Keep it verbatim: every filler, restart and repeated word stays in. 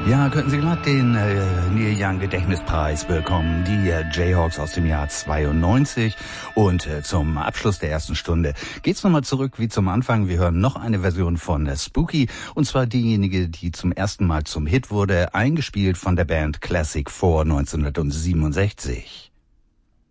Ja, könnten Sie gerade den äh, Neil Young Gedächtnispreis bekommen, die äh, Jayhawks aus dem Jahr zweiundneunzig. Und äh, zum Abschluss der ersten Stunde geht's nochmal zurück wie zum Anfang. Wir hören noch eine Version von äh, Spooky, und zwar diejenige, die zum ersten Mal zum Hit wurde, eingespielt von der Band Classic vier neunzehnhundertsiebenundsechzig.